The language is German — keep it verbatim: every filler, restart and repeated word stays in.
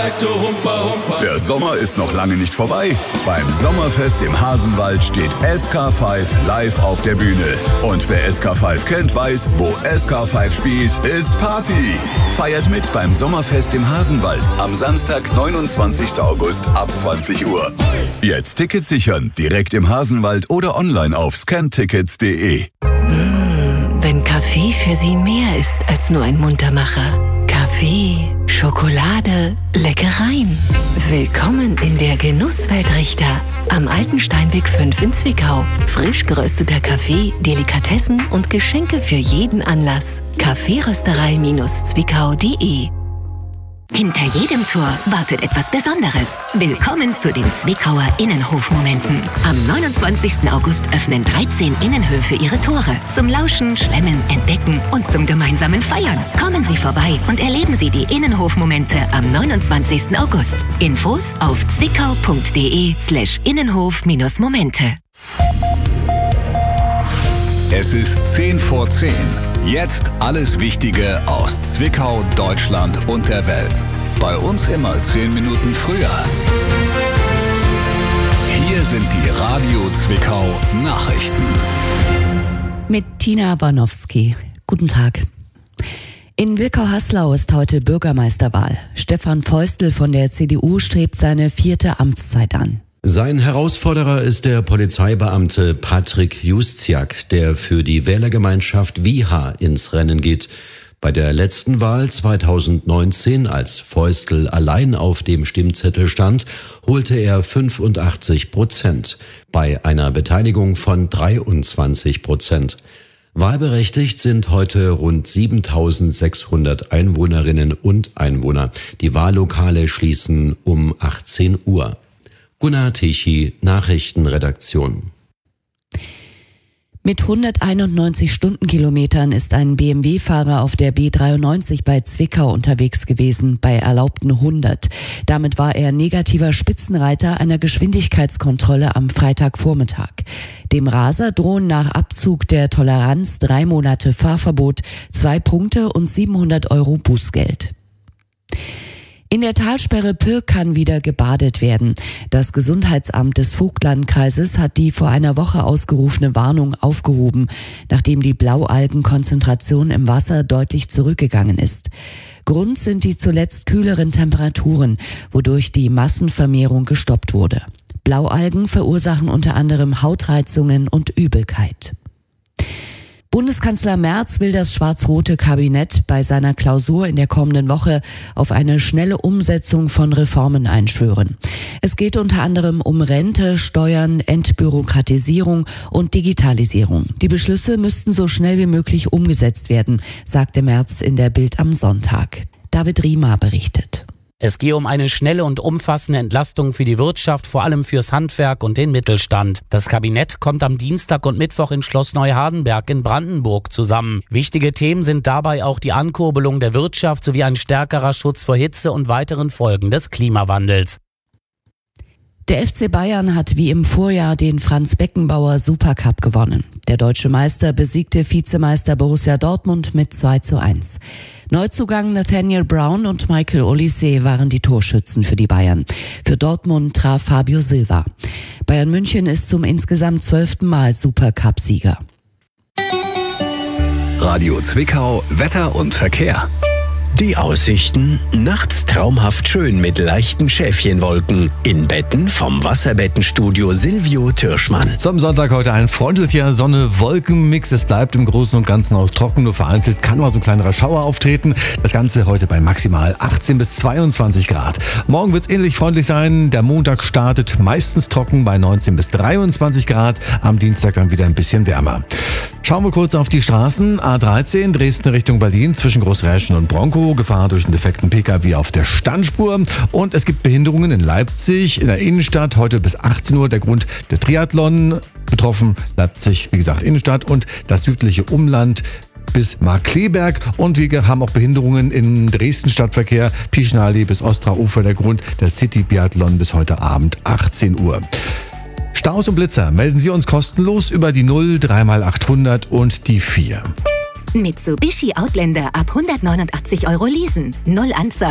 Der Sommer ist noch lange nicht vorbei. Beim Sommerfest im Hasenwald steht S K fünf live auf der Bühne. Und wer S K fünf kennt, weiß, wo S K fünf spielt, ist Party. Feiert mit beim Sommerfest im Hasenwald am Samstag, neunundzwanzigsten August ab zwanzig Uhr. Jetzt Tickets sichern, direkt im Hasenwald oder online auf scan tickets punkt de. Wenn Kaffee für Sie mehr ist als nur ein Muntermacher. Kaffee, Schokolade, Leckereien. Willkommen in der Genusswelt Richter. Am Alten Steinweg fünf in Zwickau. Frisch gerösteter Kaffee, Delikatessen und Geschenke für jeden Anlass. kaffeerösterei zwickau punkt de. Hinter jedem Tor wartet etwas Besonderes. Willkommen zu den Zwickauer Innenhofmomenten. Am neunundzwanzigsten August öffnen dreizehn Innenhöfe ihre Tore. Zum Lauschen, Schlemmen, Entdecken und zum gemeinsamen Feiern. Kommen Sie vorbei und erleben Sie die Innenhofmomente am neunundzwanzigsten August. Infos auf zwickau punkt de slash innenhof-momente. Es ist zehn vor zehn. Jetzt alles Wichtige aus Zwickau, Deutschland und der Welt. Bei uns immer zehn Minuten früher. Hier sind die Radio Zwickau Nachrichten. Mit Tina Banowski. Guten Tag. In Wilkau-Haslau ist heute Bürgermeisterwahl. Stefan Feustel von der C D U strebt seine vierte Amtszeit an. Sein Herausforderer ist der Polizeibeamte Patrick Justiak, der für die Wählergemeinschaft Wieha ins Rennen geht. Bei der letzten Wahl zweitausendneunzehn, als Feustel allein auf dem Stimmzettel stand, holte er fünfundachtzig Prozent, bei einer Beteiligung von dreiundzwanzig Prozent. Wahlberechtigt sind heute rund siebentausendsechshundert Einwohnerinnen und Einwohner. Die Wahllokale schließen um achtzehn Uhr. Gunnar Tichy, Nachrichtenredaktion. Mit hunderteinundneunzig Stundenkilometern ist ein B M W-Fahrer auf der B dreiundneunzig bei Zwickau unterwegs gewesen, bei erlaubten hundert. Damit war er negativer Spitzenreiter einer Geschwindigkeitskontrolle am Freitagvormittag. Dem Raser drohen nach Abzug der Toleranz drei Monate Fahrverbot, zwei Punkte und siebenhundert Euro Bußgeld. In der Talsperre Pirk kann wieder gebadet werden. Das Gesundheitsamt des Vogtlandkreises hat die vor einer Woche ausgerufene Warnung aufgehoben, nachdem die Blaualgenkonzentration im Wasser deutlich zurückgegangen ist. Grund sind die zuletzt kühleren Temperaturen, wodurch die Massenvermehrung gestoppt wurde. Blaualgen verursachen unter anderem Hautreizungen und Übelkeit. Bundeskanzler Merz will das schwarz-rote Kabinett bei seiner Klausur in der kommenden Woche auf eine schnelle Umsetzung von Reformen einschwören. Es geht unter anderem um Rente, Steuern, Entbürokratisierung und Digitalisierung. Die Beschlüsse müssten so schnell wie möglich umgesetzt werden, sagte Merz in der Bild am Sonntag. David Riemer berichtet. Es gehe um eine schnelle und umfassende Entlastung für die Wirtschaft, vor allem fürs Handwerk und den Mittelstand. Das Kabinett kommt am Dienstag und Mittwoch in Schloss Neuhardenberg in Brandenburg zusammen. Wichtige Themen sind dabei auch die Ankurbelung der Wirtschaft sowie ein stärkerer Schutz vor Hitze und weiteren Folgen des Klimawandels. Der F C Bayern hat wie im Vorjahr den Franz-Beckenbauer Supercup gewonnen. Der deutsche Meister besiegte Vizemeister Borussia Dortmund mit zwei zu eins. Neuzugang Nathaniel Brown und Michael Olise waren die Torschützen für die Bayern. Für Dortmund traf Fabio Silva. Bayern München ist zum insgesamt zwölften Mal Supercup-Sieger. Radio Zwickau, Wetter und Verkehr. Die Aussichten: nachts traumhaft schön mit leichten Schäfchenwolken. In Betten vom Wasserbettenstudio Silvio Türschmann. Zum Sonntag heute ein freundlicher Sonne-Wolken-Mix. Es bleibt im Großen und Ganzen auch trocken, nur vereinzelt kann mal so ein kleinerer Schauer auftreten. Das Ganze heute bei maximal achtzehn bis zweiundzwanzig Grad. Morgen wird es ähnlich freundlich sein. Der Montag startet meistens trocken bei neunzehn bis dreiundzwanzig Grad. Am Dienstag dann wieder ein bisschen wärmer. Schauen wir kurz auf die Straßen. A dreizehn, Dresden Richtung Berlin zwischen Großräschen und Bronkow. Gefahr durch einen defekten Pkw auf der Standspur. Und es gibt Behinderungen in Leipzig, in der Innenstadt, heute bis achtzehn Uhr. Der Grund, der Triathlon. Betroffen Leipzig, wie gesagt, Innenstadt und das südliche Umland bis Markkleeberg. Und wir haben auch Behinderungen im Dresden-Stadtverkehr. Pischenallee bis Ostraufer. Der Grund, der City-Biathlon bis heute Abend achtzehn Uhr. Staus und Blitzer melden Sie uns kostenlos über die null drei mal achthundert und die vier. Mitsubishi Outlander ab hundertneunundachtzig Euro leasen. Null Anzahl.